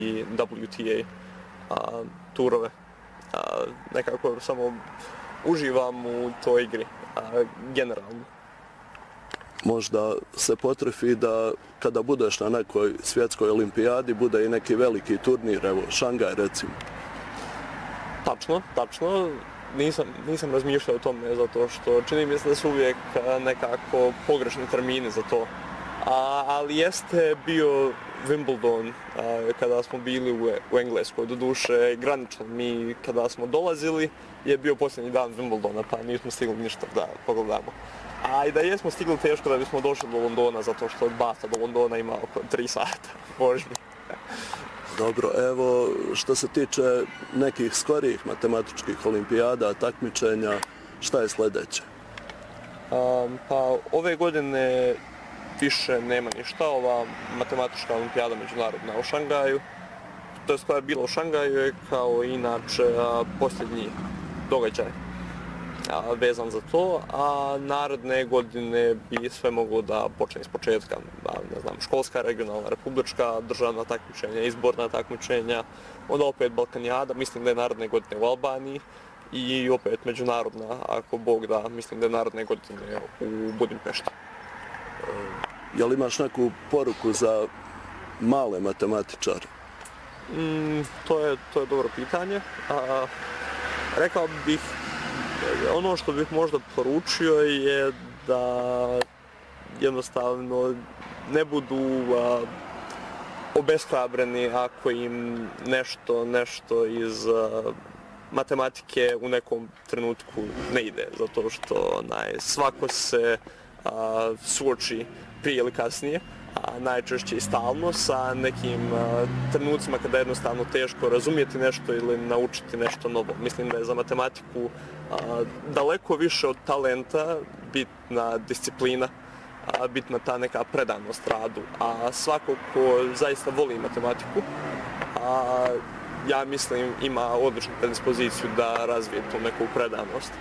i WTA turove. Nekako samo uživam u toj igri, generalno. Možda se potrefi da kada budeš na nekoj svjetskoj olimpijadi bude i neki veliki turnir, evo Šangaj recimo. Tačno. Nisam razmišljao o tome zato što čini mi se da su uvijek nekako pogrešni termini za to. Ali jeste bio Wimbledon kada smo bili u Engleskoj, doduše granično. Mi kada smo dolazili je bio posljednji dan Wimbledona pa nismo stigli ništa da pogledamo. A i da jesmo stigli teško da bismo došli do Londona zato što od Bata do Londona ima oko 3 sata vožnje. Dobro, evo što se tiče nekih skorijih matematičkih olimpijada, takmičenja, šta je sljedeće? Pa ove godine više nema ništa, ova matematička olimpijada međunarodna u Šangaju, to je koja je bila u Šangaju je kao inače posljednji događaj vezan za to, a naredne godine bi sve moglo da počne iz početka, ne znam, školska, regionalna, republička, državna takmičenja, izborna takmičenja, onda opet Balkanijada, mislim da je naredne godine u Albaniji i opet međunarodna, ako Bog da, mislim da je naredne godine u Budimpešti. Jel imaš neku poruku za male matematičare? To je dobro pitanje. Rekao bih, ono što bih možda poručio je da jednostavno ne budu obeshrabreni ako im nešto iz matematike u nekom trenutku ne ide, zato što svako se suoči prije ili kasnije, a najčešće i stalno sa nekim trenucima kada je jednostavno teško razumjeti nešto ili naučiti nešto novo. Mislim da je za matematiku daleko više od talenta bitna disciplina, bitna ta neka predanost radu, a svako ko zaista voli matematiku, ja mislim ima odličnu predispoziciju da razvije tu neku predanost.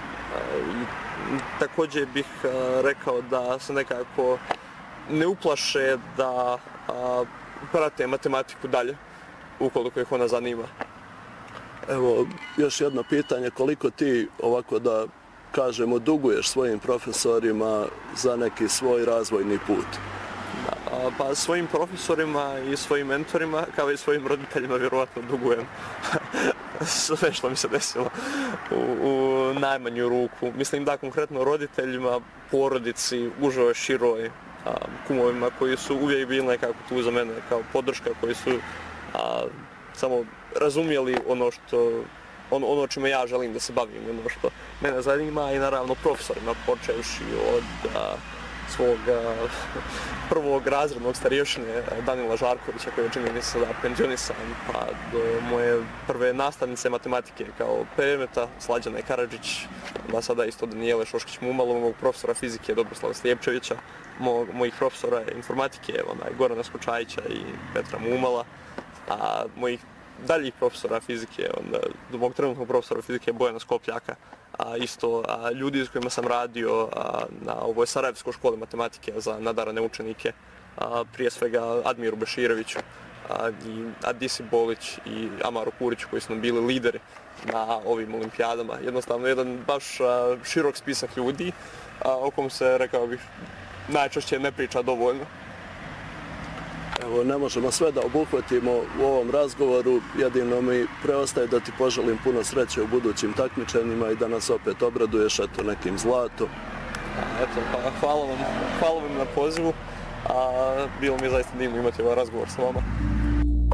Također bih rekao da se nekako ne uplaše da prate matematiku dalje, ukoliko ih ona zanima. Evo, još jedno pitanje, koliko ti, ovako da kažemo, duguješ svojim profesorima za neki svoj razvojni put? Pa svojim profesorima i svojim mentorima, kao i svojim roditeljima, vjerovatno dugujem sve što mi se desilo u najmanju ruku. Mislim da konkretno roditeljima, porodici, užoj, široj, kumovima koji su uvijek bili nekako tu za mene kao podrška, koji su samo razumjeli ono čime ja želim da se bavim, ono što mene zanima, i naravno profesorima, počevši od svog prvog razrednog starješine Danila Žarkovića, koji je čini mi se da penzionisan, pa do moje prve nastavnice matematike kao Permeta, Slađane Karadžić, da sada isto Danijele Šoškić-Mumalo, mog profesora fizike Dobroslava Slijepčevića, mojih profesora informatike Gorana Skočajića i Petra Mumala, a mojih daljih profesora fizike, do mog trenutnog profesora fizike Bojana Skopljaka, isto ljudi s kojima sam radio na ovoj Sarajevskoj školi matematike za nadarane učenike, prije svega Admiru Bešireviću, i Adisi Bolić i Amaru Kuriću, koji su nam bili lideri na ovim olimpijadama. Jednostavno jedan baš širok spisak ljudi o kom se, rekao bih, najčešće ne priča dovoljno. Evo, ne možemo sve da obuhvatimo u ovom razgovoru, jedino mi preostaje da ti poželim puno sreće u budućim takmičenjima i da nas opet obraduješ nekim zlatom. Eto, pa hvala vam na pozivu, bilo mi je zaista divno imati ovaj razgovor s vama.